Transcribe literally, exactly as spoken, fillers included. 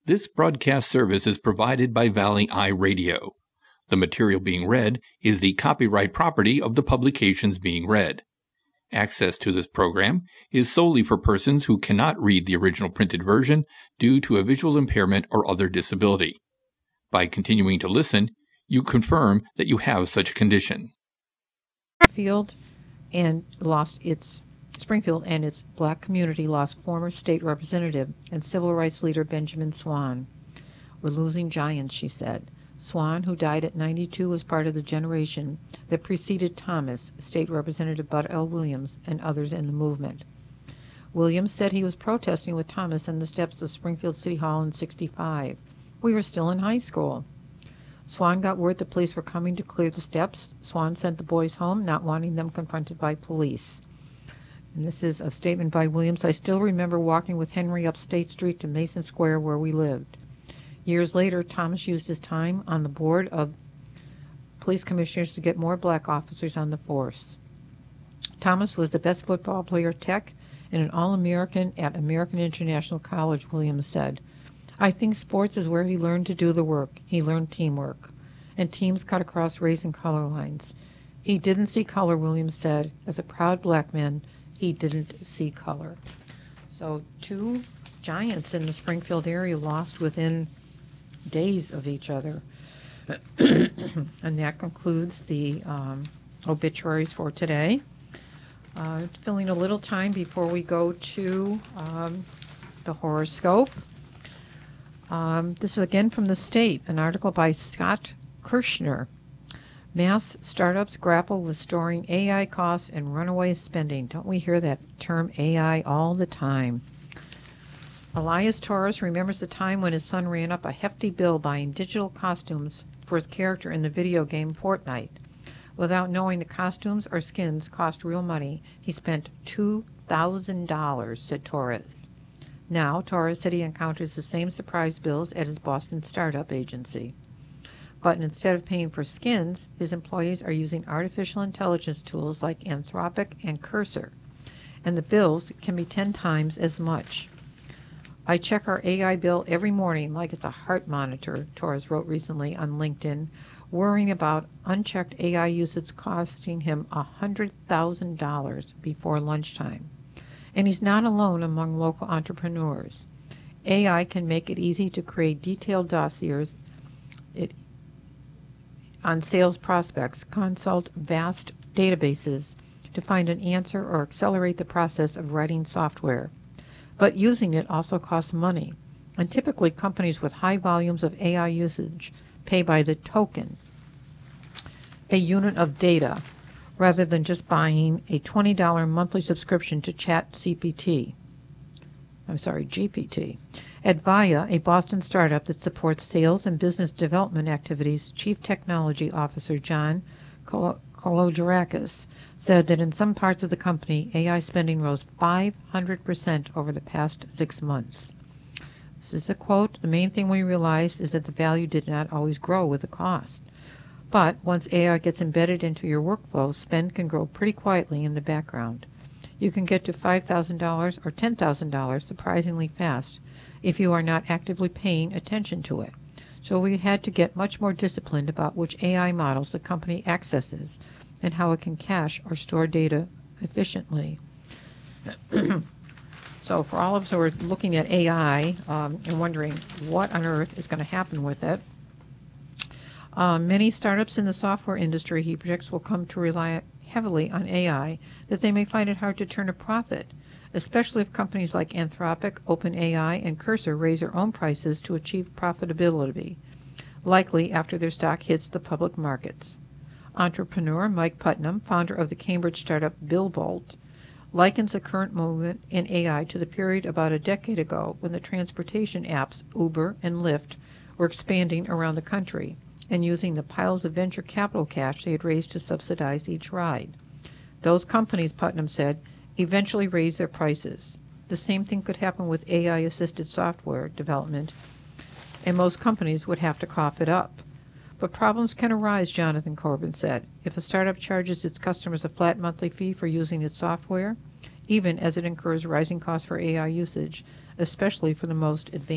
This broadcast service is provided by Valley Eye Radio. The material being read is the copyright property of the publications being read. Access to this program is solely for persons who cannot read the original printed version due to a visual impairment or other disability. By continuing to listen, you confirm that you have such a condition. Field and lost its Springfield and its black community lost former state representative and civil rights leader Benjamin Swan. We're losing giants, she said. Swan, who died at ninety-two, was part of the generation that preceded Thomas, State Representative Bud L. Williams, and others in the movement. Williams said he was protesting with Thomas on the steps of Springfield City Hall in sixty-five. We were still in high school. Swan got word the police were coming to clear the steps. Swan sent the boys home, not wanting them confronted by police. And this is a statement by Williams. I still remember walking with Henry up State Street to Mason Square where we lived. Years later, Thomas used his time on the board of police commissioners to get more black officers on the force. Thomas was the best football player at Tech and an All-American at American International College, Williams said. I think sports is where he learned to do the work. He learned teamwork. And teams cut across race and color lines. He didn't see color, Williams said. As a proud black man, he didn't see color. So two giants in the Springfield area lost within days of each other. And that concludes the um, obituaries for today. Uh, filling a little time before we go to um, the horoscope. Um, this is again from The State, an article by Scott Kirschner. Mass startups grapple with storing A I costs and runaway spending. Don't we hear that term A I all the time? Elias Torres remembers the time when his son ran up a hefty bill buying digital costumes for his character in the video game Fortnite. Without knowing the costumes or skins cost real money, he spent two thousand dollars, said Torres. Now, Torres said he encounters the same surprise bills at his Boston startup agency. But instead of paying for skins, his employees are using artificial intelligence tools like Anthropic and Cursor, and the bills can be ten times as much. I check our A I bill every morning like it's a heart monitor, Torres wrote recently on LinkedIn, worrying about unchecked A I usage costing him one hundred thousand dollars before lunchtime. And he's not alone among local entrepreneurs. A I can make it easy to create detailed dossiers it, on sales prospects, consult vast databases to find an answer or accelerate the process of writing software. But using it also costs money, and typically companies with high volumes of A I usage pay by the token, a unit of data, rather than just buying a twenty dollars monthly subscription to ChatGPT. I'm sorry, G P T. Advaya, a Boston startup that supports sales and business development activities, Chief Technology Officer John Kologerakis said that in some parts of the company, A I spending rose five hundred percent over the past six months. This is a quote. The main thing we realized is that the value did not always grow with the cost. But once A I gets embedded into your workflow, spend can grow pretty quietly in the background. You can get to five thousand dollars or ten thousand dollars surprisingly fast if you are not actively paying attention to it. So we had to get much more disciplined about which A I models the company accesses and how it can cache or store data efficiently. So for all of us who are looking at A I um, and wondering what on earth is going to happen with it, uh, many startups in the software industry, he predicts, will come to rely heavily on A I, that they may find it hard to turn a profit, especially if companies like Anthropic, OpenAI, and Cursor raise their own prices to achieve profitability, likely after their stock hits the public markets. Entrepreneur Mike Putnam, founder of the Cambridge startup Billbolt, likens the current movement in A I to the period about a decade ago when the transportation apps Uber and Lyft were expanding around the country and using the piles of venture capital cash they had raised to subsidize each ride. Those companies, Putnam said, eventually raised their prices. The same thing could happen with A I-assisted software development, and most companies would have to cough it up. But problems can arise, Jonathan Corbin said, if a startup charges its customers a flat monthly fee for using its software, even as it incurs rising costs for A I usage, especially for the most advanced